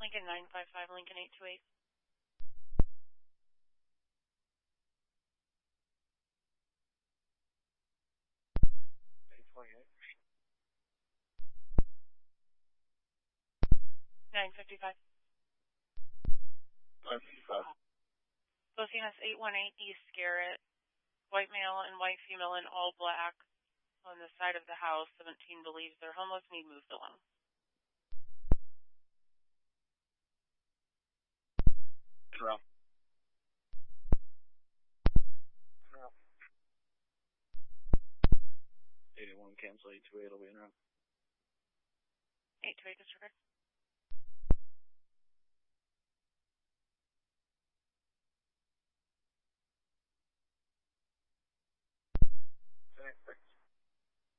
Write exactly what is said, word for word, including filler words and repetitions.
Lincoln nine five five, Lincoln eight two eight. eight twenty-eight. nine fifty-five. nine fifty-five. Bocinas eight one eight East Garrett. White male and white female in all black on the side of the house. seventeen believes they're homeless, need moved along. Route. Route. eighty-one cancel eight two eight will be in route. eight two eight disregard.